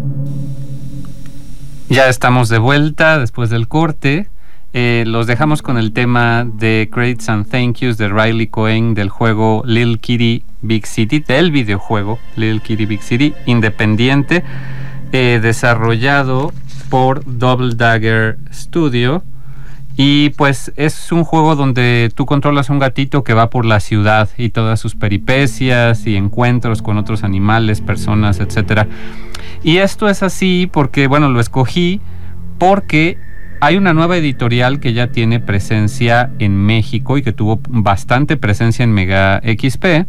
Ya estamos de vuelta después del corte. Los dejamos con el tema de Credits and Thank Yous de Riley Cohen del juego Little Kitty Big City, del videojuego Little Kitty Big City, independiente, desarrollado por Double Dagger Studio. Y pues es un juego donde tú controlas un gatito que va por la ciudad y todas sus peripecias y encuentros con otros animales, personas, etcétera. Y esto es así porque, bueno, lo escogí porque hay una nueva editorial que ya tiene presencia en México y que tuvo bastante presencia en Mega XP,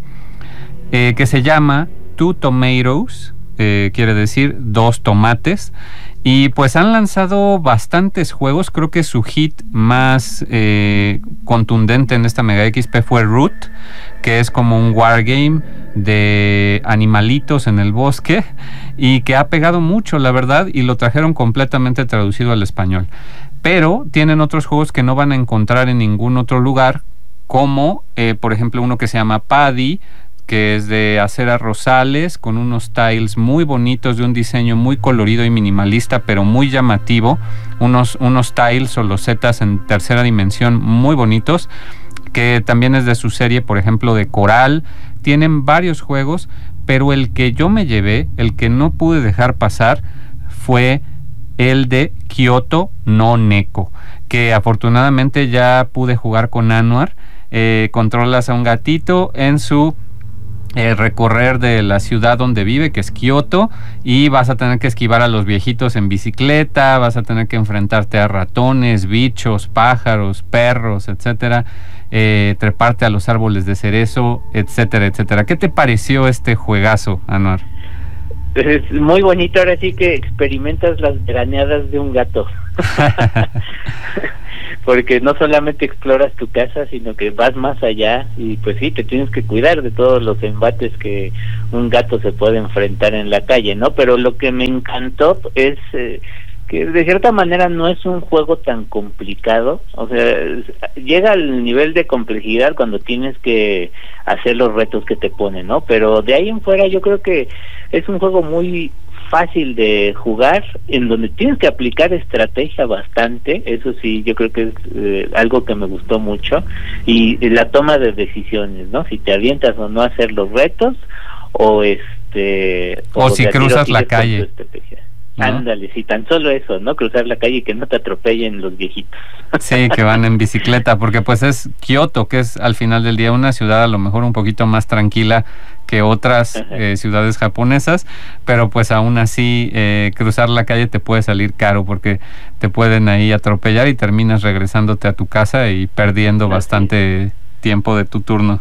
que se llama Two Tomatoes, quiere decir dos tomates. Y pues han lanzado bastantes juegos. Creo que su hit más contundente en esta Mega XP fue Root, que es como un wargame de animalitos en el bosque y que ha pegado mucho, la verdad, y lo trajeron completamente traducido al español. Pero tienen otros juegos que no van a encontrar en ningún otro lugar, como por ejemplo uno que se llama Paddy, que es de Acera Rosales, con unos tiles muy bonitos, de un diseño muy colorido y minimalista, pero muy llamativo, unos tiles o losetas en tercera dimensión muy bonitos, que también es de su serie, por ejemplo, de Coral. Tienen varios juegos, pero el que yo me llevé, el que no pude dejar pasar, fue el de Kyoto no Neko, que afortunadamente ya pude jugar con Anwar. Controlas a un gatito en su recorrer de la ciudad donde vive, que es Kioto, y vas a tener que esquivar a los viejitos en bicicleta, vas a tener que enfrentarte a ratones, bichos, pájaros, perros, etcétera, treparte a los árboles de cerezo, etcétera, etcétera. ¿Qué te pareció este juegazo, Anwar? Es muy bonito, ahora sí que experimentas las veraneadas de un gato. Porque no solamente exploras tu casa, sino que vas más allá y pues sí, te tienes que cuidar de todos los embates que un gato se puede enfrentar en la calle, ¿no? Pero lo que me encantó es que de cierta manera no es un juego tan complicado, o sea, llega al nivel de complejidad cuando tienes que hacer los retos que te ponen, ¿no? Pero de ahí en fuera yo creo que es un juego muy fácil de jugar, en donde tienes que aplicar estrategia bastante, eso sí, yo creo que es algo que me gustó mucho, y la toma de decisiones, ¿no? Si te avientas o no a hacer los retos, o si cruzas la calle. ¿no? Ándale, si tan solo eso, ¿no? Cruzar la calle y que no te atropellen los viejitos. Sí, que van en bicicleta, porque pues es Kioto, que es al final del día una ciudad a lo mejor un poquito más tranquila que otras ciudades japonesas, pero pues aún así cruzar la calle te puede salir caro, porque te pueden ahí atropellar y terminas regresándote a tu casa y perdiendo bastante tiempo de tu turno.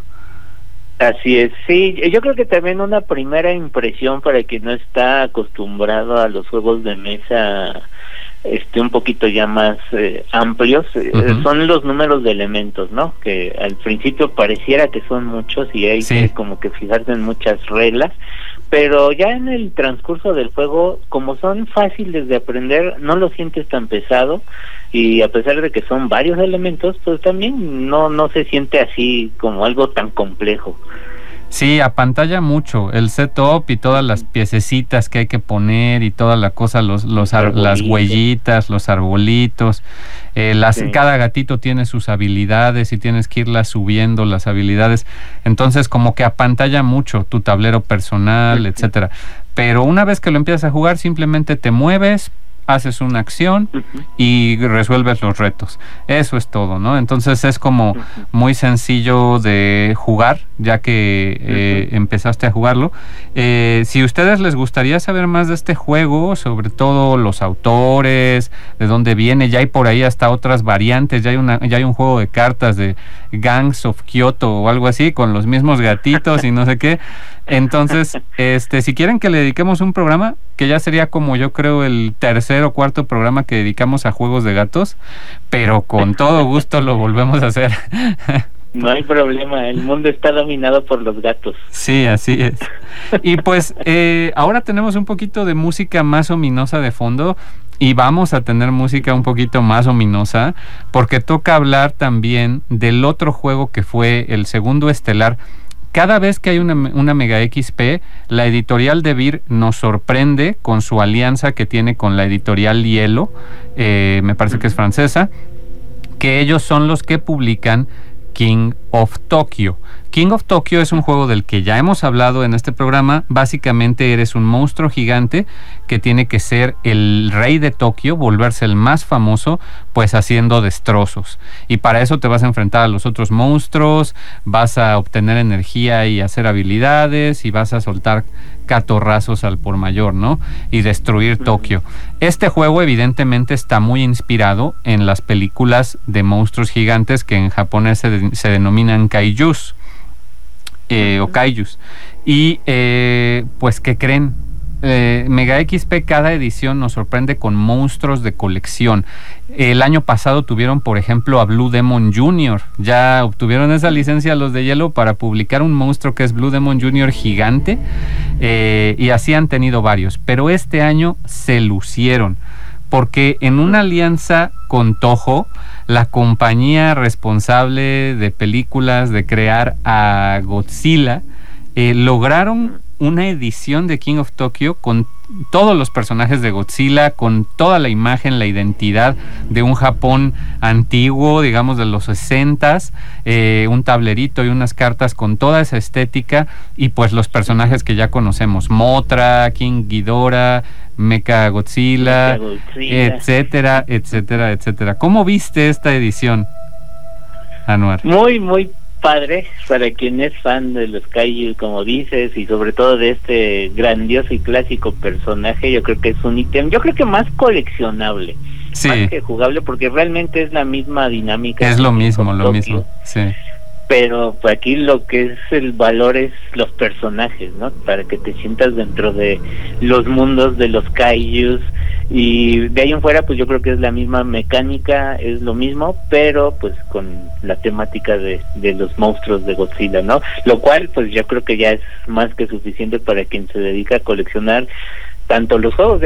Así es, sí, yo creo que también una primera impresión para quien no está acostumbrado a los juegos de mesa un poquito ya más amplios, son los números de elementos, ¿no? Que al principio pareciera que son muchos y hay que como que fijarse en muchas reglas, pero ya en el transcurso del juego, como son fáciles de aprender, no lo sientes tan pesado, y a pesar de que son varios elementos, pues también no se siente así como algo tan complejo. Sí, apantalla mucho el setup y todas las piececitas que hay que poner y toda la cosa, las huellitas, los arbolitos, cada gatito tiene sus habilidades y tienes que irlas subiendo las habilidades, entonces como que apantalla mucho tu tablero personal, etcétera. Pero una vez que lo empiezas a jugar, simplemente te mueves, haces una acción y resuelves los retos. Eso es todo, ¿no? Entonces es como muy sencillo de jugar, ya que empezaste a jugarlo. Si a ustedes les gustaría saber más de este juego, sobre todo los autores, de dónde viene, ya hay por ahí hasta otras variantes, ya hay un juego de cartas de Gangs of Kyoto o algo así, con los mismos gatitos y no sé qué. Entonces, si quieren que le dediquemos un programa, que ya sería como yo creo el tercer o cuarto programa que dedicamos a juegos de gatos, pero con todo gusto lo volvemos a hacer. No hay problema, el mundo está dominado por los gatos. Sí, así es. Y pues ahora tenemos un poquito de música más ominosa de fondo, y vamos a tener música un poquito más ominosa, porque toca hablar también del otro juego que fue el segundo estelar, cada vez que hay una Mega XP, la editorial De Beer nos sorprende con su alianza que tiene con la editorial Hielo, me parece que es francesa, que ellos son los que publican King of Tokyo. King of Tokyo es un juego del que ya hemos hablado en este programa. Básicamente eres un monstruo gigante que tiene que ser el rey de Tokio, volverse el más famoso, pues haciendo destrozos. Y para eso te vas a enfrentar a los otros monstruos, vas a obtener energía y hacer habilidades, y vas a soltar catorrazos al por mayor, ¿no? Y destruir Tokio. Este juego evidentemente está muy inspirado en las películas de monstruos gigantes que en japonés se denominan kaijus. O kaijus. Y pues, ¿qué creen? Mega XP cada edición nos sorprende con monstruos de colección. El año pasado tuvieron, por ejemplo, a Blue Demon Jr. Ya obtuvieron esa licencia los de Hielo para publicar un monstruo que es Blue Demon Jr. gigante, y así han tenido varios. Pero este año se lucieron, porque en una alianza con Toho, la compañía responsable de películas, de crear a Godzilla, lograron una edición de King of Tokyo con todos los personajes de Godzilla, con toda la imagen, la identidad de un Japón antiguo, digamos de los 60s, un tablerito y unas cartas con toda esa estética, y pues los personajes que ya conocemos, Mothra, King Ghidorah, Mecha Godzilla, etcétera, etcétera, etcétera. ¿Cómo viste esta edición, Anuar? Muy padre, para quien es fan de los kaiju, como dices, y sobre todo de este grandioso y clásico personaje. Yo creo que es un ítem, yo creo que más coleccionable, sí, más que jugable, porque realmente es la misma dinámica. Es lo mismo, sí. Pero pues aquí lo que es el valor es los personajes, ¿no? Para que te sientas dentro de los mundos de los kaijus. Y de ahí en fuera, pues yo creo que es la misma mecánica, es lo mismo, pero pues con la temática de los monstruos de Godzilla, ¿no? Lo cual, pues yo creo que ya es más que suficiente para quien se dedica a coleccionar tanto los juegos